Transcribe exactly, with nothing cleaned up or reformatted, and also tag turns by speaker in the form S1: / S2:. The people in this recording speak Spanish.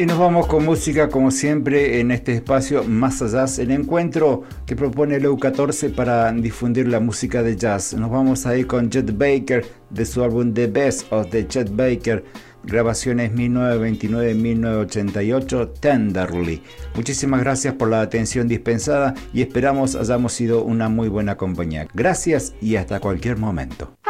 S1: Y nos vamos con música como siempre en este espacio Más Allá, el encuentro que propone el E U catorce para difundir la música de jazz. Nos vamos a ir con Chet Baker de su álbum The Best of the Chet Baker, grabaciones mil novecientos veintinueve a mil novecientos ochenta y ocho, Tenderly. Muchísimas gracias por la atención dispensada y esperamos hayamos sido una muy buena compañía. Gracias y hasta cualquier momento.